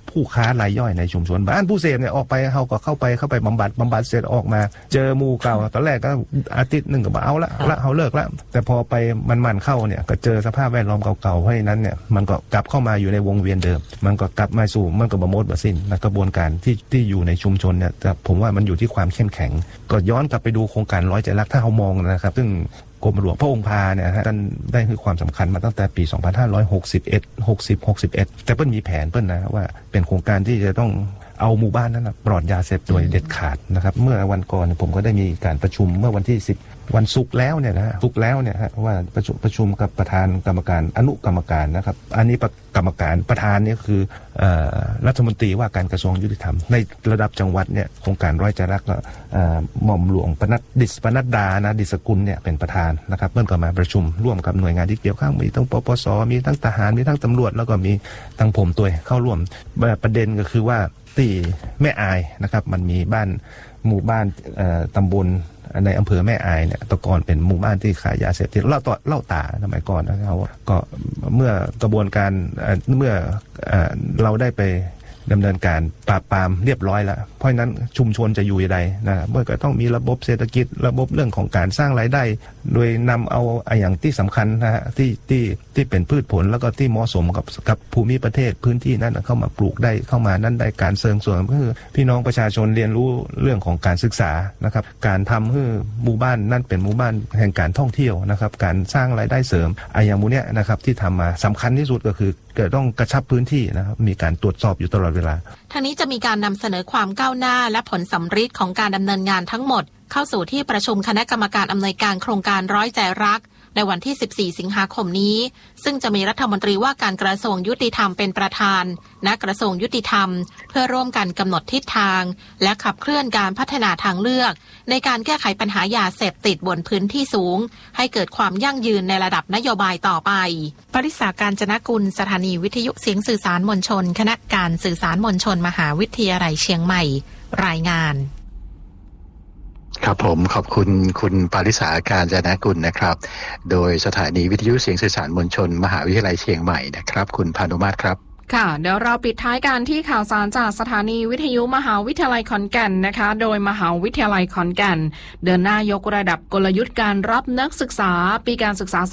ผู้ค้ารายย่อยในชุมชนบ้านผู้เสพเนี่ยออกไปเขาก็เข้าไปบำบัดเสร็จออกมาเจอหมู่เก่าตอนแรกก็อาทิตย์หนึ่งก็เอาละเขาเลิกละแต่พอไปมันเข้าเนี่ยก็เจอสภาพแวดล้อมเก่าๆเพราะฉะนั้นเนี่ยมันก็กลับเข้ามาอยู่ในวงเวียนเดิมมันก็กลับมาสู่มันก็บ่หมดบ่สิ้นกระบวนการที่อยู่ในชุมชนเนี่ยแต่ผมว่ามันอยู่ที่ความเข้มแข็งก็ย้อนกลับไปดูโครงการร้อยใจรักถ้าเขามองนะครับซึ่งกรมหลวงพระองค์พาเนี่ยท่านได้ให้ความสำคัญมาตั้งแต่ปี 2561 แต่เปิ้ลมีแผนเปิ้ลนะว่าเป็นโครงการที่จะต้องเอาหมู่บ้านนั้นปลอดยาเสพติดโดยเด็ดขาดนะครับเมื่อวันก่อนผมก็ได้มีการประชุมเมื่อวันที่10วันศุกร์แล้วเนี่ยนะศุกร์แล้วเนี่ยว่าประชุมกับประธานกรรมการอนุกรรมการนะครับอันนี้กรรมการประธานนี่คือรัฐมนตรีว่าการกระทรวงยุติธรรมในระดับจังหวัดเนี่ยโครงการร้อยใจรักหม่อมหลวงปนัดดานะดิษกุลเนี่ยเป็นประธานนะครับเมื่อก่อนมาประชุมร่วมกับหน่วยงานที่เกี่ยวข้องมีทั้งปปสมีทั้งทหารมีทั้งตำรวจแล้วก็มีทั้งผมตัวเข้าร่วมประเด็นก็คือว่าที่แม่อายนะครับมันมีหมู่บ้านตำบลในอำเภอแม่อายเนี่ยตะกอนเป็นหมู่บ้านที่ขายยาเสพติดเล่าตาสมัยก่อนนะครับก็เมื่อกระบวนการเมื่อเราได้ไปดำเนินการปราบปรามเรียบร้อยแล้วเพราะฉะนั้นชุมชนจะอยู่ยังไงนะเมื่อก็ต้องมีระบบเศรษฐกิจระบบเรื่องของการสร้างรายได้โดยนำเอาอย่างที่สำคัญนะฮะที่เป็นพืชผลแล้วก็ที่เหมาะสมกับภูมิประเทศพื้นที่นั้นเข้ามาปลูกได้เข้ามานั้นได้การเสริมส่วนก็คือพี่น้องประชาชนเรียนรู้เรื่องของการศึกษานะครับการทำให้หมู่บ้านนั่นเป็นหมู่บ้านแห่งการท่องเที่ยวนะครับการสร้างรายได้เสริมอย่างมูเนี้ยนะครับที่ทำมาสำคัญที่สุดก็คือต้องกระชับพื้นที่นะครับมีการตรวจสอบอยู่ตลอดเวลาทางนี้จะมีการนำเสนอความก้าวหน้าและผลสำฤทธิ์ของการดำเนินงานทั้งหมดเข้าสู่ที่ประชุมคณะกรรมการอำนวยการโครงการร้อยใจรักในวันที่14สิงหาคมนี้ซึ่งจะมีรัฐมนตรีว่าการกระทรวงยุติธรรมเป็นประธานณกระทรวงยุติธรรมเพื่อร่วมกันกำหนดทิศทางและขับเคลื่อนการพัฒนาทางเลือกในการแก้ไขปัญหายาเสพติดบนพื้นที่สูงให้เกิดความยั่งยืนในระดับนโยบายต่อไปปริษาการจนกุลสถานีวิทยุเสียงสื่อสารมวลชนคณะการสื่อสารมวลชนมหาวิทยาลัยเชียงใหม่รายงานครับผมขอบคุณคุณปาริษาการจนกุลนะครับโดยสถานีวิทยุเสียงสื่อสารมวลชนมหาวิทยาลัยเชียงใหม่นะครับคุณพานุมาตรครับค่ะเดี๋ยวเราปิดท้ายการที่ข่าวสารจากสถานีวิทยุมหาวิทยาลัยขอนแก่นนะคะโดยมหาวิทยาลัยขอนแก่นเดินหน้ายกระดับกลยุทธ์การรับนักศึกษาปีการศึกษา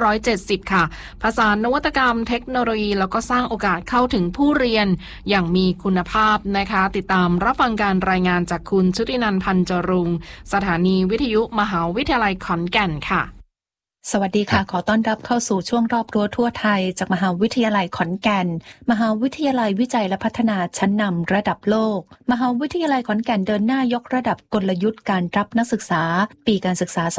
2570 ค่ะผสานนวัตกรรมเทคโนโลยีแล้วก็สร้างโอกาสเข้าถึงผู้เรียนอย่างมีคุณภาพนะคะติดตามรับฟังการรายงานจากคุณชุตินันท์ พันจรุงสถานีวิทยุมหาวิทยาลัยขอนแก่นค่ะสวัสดีค่ะขอต้อนรับเข้าสู่ช่วงรอบรั้วทั่วไทยจากมหาวิทยาลัยขอนแก่นมหาวิทยาลัยวิจัยและพัฒนาชั้นนำระดับโลกมหาวิทยาลัยขอนแก่นเดินหน้ายกระดับกลยุทธ์การรับนักศึกษาปีการศึกษา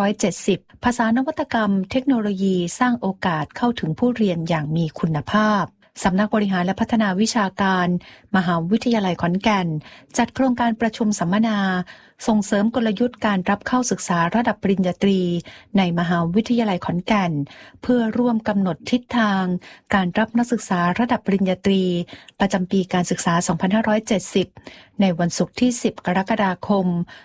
2570 ภาษานวัตกรรมเทคโนโลยีสร้างโอกาสเข้าถึงผู้เรียนอย่างมีคุณภาพสำนักบริหารและพัฒนาวิชาการมหาวิทยาลัยขอนแก่นจัดโครงการประชุมสัมมนาส่งเสริมกลยุทธ์การรับเข้าศึกษาระดับปริญญาตรีในมหาวิทยาลัยขอนแก่นเพื่อร่วมกำหนดทิศทางการรับนักศึกษาระดับปริญญาตรีประจำปีการศึกษา 2570 ในวันศุกร์ที่ 10 กรกฎาคม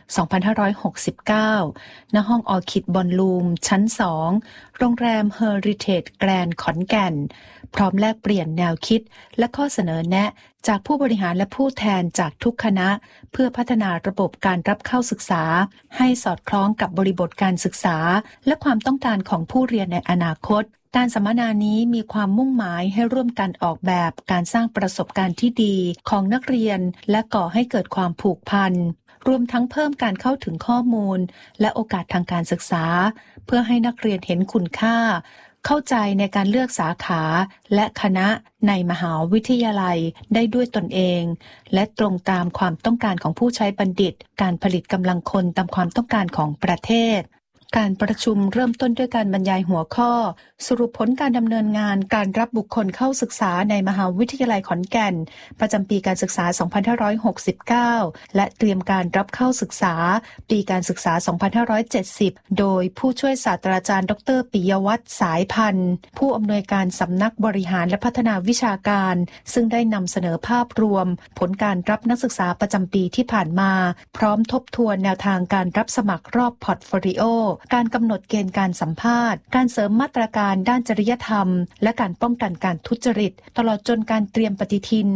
2569 ณ ห้องออคิดบอลลูมชั้น 2 โรงแรมเฮอริเทจแกรนด์ขอนแก่นพร้อมแลกเปลี่ยนแนวคิดและข้อเสนอแนะจากผู้บริหารและผู้แทนจากทุกคณะเพื่อพัฒนาระบบการรับเข้าศึกษาให้สอดคล้องกับบริบทการศึกษาและความต้องการของผู้เรียนในอนาคตการสัมมนานี้มีความมุ่งหมายให้ร่วมกันออกแบบการสร้างประสบการณ์ที่ดีของนักเรียนและก่อให้เกิดความผูกพันรวมทั้งเพิ่มการเข้าถึงข้อมูลและโอกาสทางการศึกษาเพื่อให้นักเรียนเห็นคุณค่าเข้าใจในการเลือกสาขาและคณะในมหาวิทยาลัยได้ด้วยตนเองและตรงตามความต้องการของผู้ใช้บัณฑิตการผลิตกำลังคนตามความต้องการของประเทศการประชุมเริ่มต้นด้วยการบรรยายหัวข้อสรุปผลการดำเนินงานการรับบุคคลเข้าศึกษาในมหาวิทยาลัยขอนแก่นประจำปีการศึกษา 2569 และเตรียมการรับเข้าศึกษาปีการศึกษา 2570 โดยผู้ช่วยศาสตราจารย์ดร.ปิยวัฒน์สายพันธ์ผู้อำนวยการสำนักบริหารและพัฒนาวิชาการซึ่งได้นำเสนอภาพรวมผลการรับนักศึกษาประจำปีที่ผ่านมาพร้อมทบทวนแนวทางการรับสมัครรอบพอร์ตโฟลิโอการกำหนดเกณฑ์การสัมภาษณ์การเสริมมาตรการด้านจริยธรรมและการป้องกันการทุจริตตลอดจนการเตรียมปฏิทิน